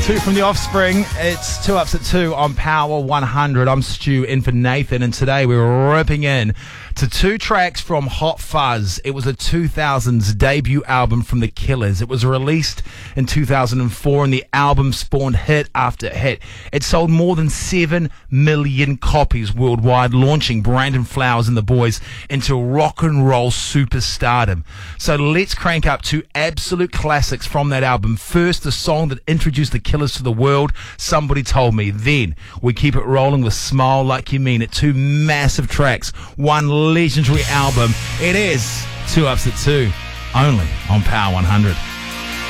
Two from The Offspring. It's 2 Ups at 2 on Power 100. I'm Stu in for Nathan, and today we're ripping in to two tracks from Hot Fuzz. It was a 2000s debut album from The Killers. It was released in 2004, and the album spawned hit after hit. It sold more than 7 million copies worldwide, launching Brandon Flowers and the Boys into rock and roll superstardom. So let's crank up two absolute classics from that album. First, the song that introduced The Killers to the world, Somebody Told Me. Then we keep it rolling with Smile Like You Mean It. Two massive tracks, one legendary album. It is 2 Ups at 2, only on Power 100.